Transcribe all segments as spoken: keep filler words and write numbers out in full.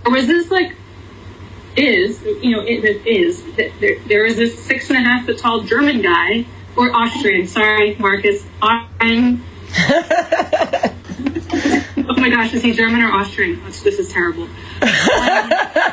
there was this like is you know it, it is that there, there is this six and a half foot tall German guy or Austrian. Sorry, Marcus, Austrian. Oh my gosh, is he German or Austrian? This, this is terrible. Um,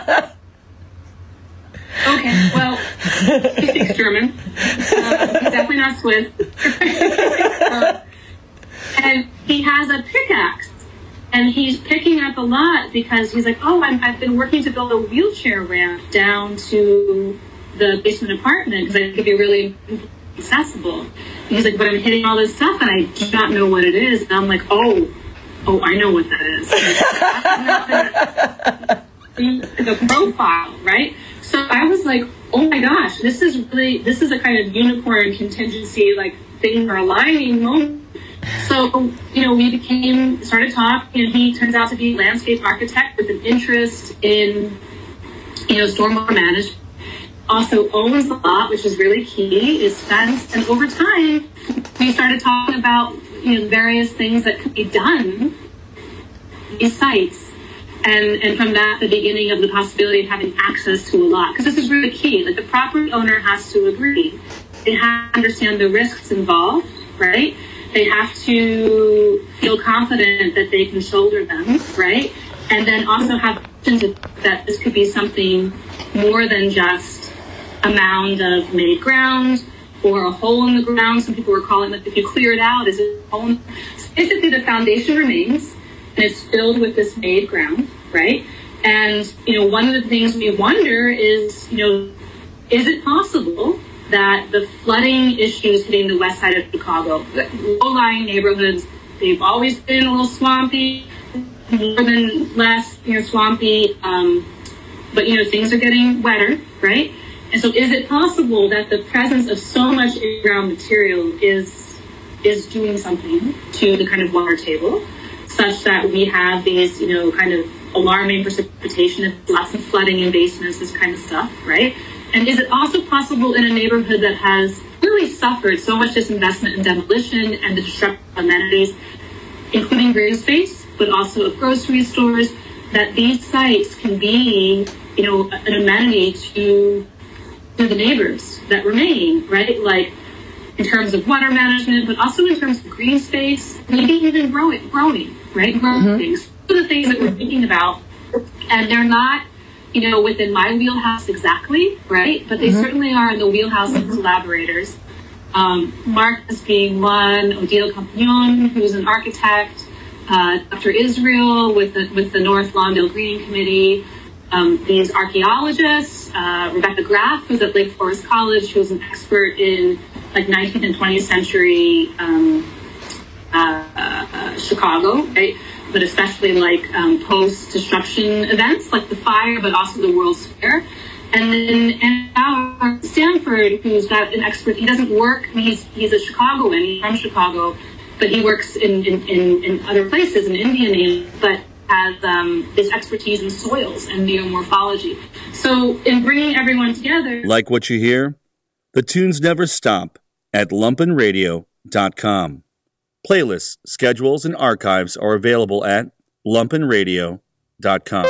okay, well, he speaks German. Uh, he's definitely not Swiss. uh, and he has a pickaxe. And he's picking up a lot because he's like, oh, I'm, I've been working to build a wheelchair ramp down to the basement apartment because I think it'd be really accessible. And he's like, but I'm hitting all this stuff and I do not know what it is. And I'm like, oh, oh, I know what that is. The profile, right? So I was like, oh my gosh, this is really, this is a kind of unicorn contingency, like things are aligning moment. So, you know, we became, started talking, and he turns out to be a landscape architect with an interest in, you know, stormwater management. Also owns the lot, which is really key, is fenced. And over time, we started talking about, you know, various things that could be done in these sites. And, and from that, the beginning of the possibility of having access to a lot. Because this is really key. Like, the property owner has to agree. They have to understand the risks involved, right? They have to feel confident that they can shoulder them, right? And then also have that this could be something more than just a mound of made ground or a hole in the ground. Some people were calling it, if you clear it out, is it a hole? So basically, the foundation remains, and it's filled with this made ground, right? And, you know, one of the things we wonder is, you know, is it possible that the flooding issues hitting the west side of Chicago, low-lying neighborhoods, they've always been a little swampy, more than less, you know, swampy, um, but, you know, things are getting wetter, right? And so is it possible that the presence of so much in-ground material is is doing something to the kind of water table, such that we have these, you know, kind of alarming precipitation, lots of flooding in basements, this kind of stuff, right? And is it also possible in a neighborhood that has really suffered so much disinvestment and demolition and the destruction of amenities, including green space, but also of grocery stores, that these sites can be, you know, an amenity to, to the neighbors that remain, right? Like in terms of water management, but also in terms of green space, maybe even growing, growing, right? Growing mm-hmm. things. Those are the things that we're thinking about, and they're not, you know, within my wheelhouse exactly, right? But they mm-hmm. certainly are in the wheelhouse of collaborators. Um, Marcus being one, Odile Compagnon, who's an architect, uh, Doctor Israel with the, with the North Lawndale Greening Committee, um, these archaeologists, uh, Rebecca Graff, who's at Lake Forest College, who's an expert in like nineteenth and twentieth century um, uh, uh, Chicago, right? But especially like um, post-destruction events like the fire, but also the World's Fair. And then and our Stanford, who's got an expert, he doesn't work, I mean, he's he's a Chicagoan, he's from Chicago, but he works in, in, in, in other places, in India, but has um, this expertise in soils and geomorphology. So in bringing everyone together... Like what you hear? The tunes never stop at lumpen radio dot com. Playlists, schedules, and archives are available at lumpen radio dot com.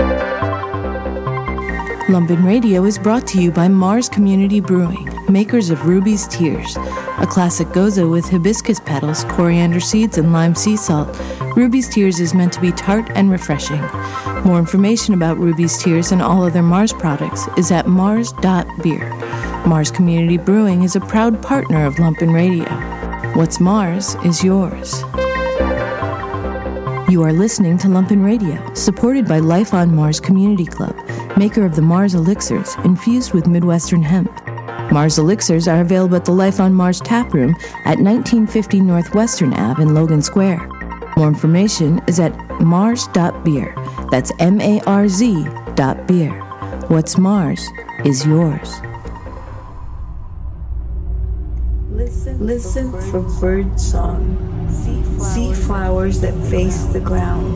Lumpen Radio is brought to you by Mars Community Brewing, makers of Ruby's Tears, a classic goza with hibiscus petals, coriander seeds, and lime sea salt. Ruby's Tears is meant to be tart and refreshing. More information about Ruby's Tears and all other Mars products is at mars dot beer. Mars Community Brewing is a proud partner of Lumpen Radio. What's Mars is yours. You are listening to Lumpen Radio, supported by Life on Mars Community Club, maker of the Mars Elixirs, infused with Midwestern hemp. Mars Elixirs are available at the Life on Mars tap room at nineteen fifty Northwestern Avenue in Logan Square. More information is at mars dot beer. That's M A R Z dot beer. What's Mars is yours. Listen, Listen for bird song, sea flowers that face the ground.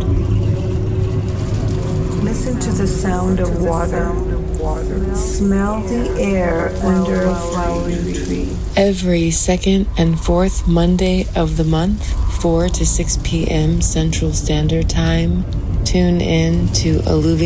Listen to the sound of water. Smell the air under a flowering tree. Every second and fourth Monday of the month, four to six p.m. Central Standard Time, tune in to Alluvial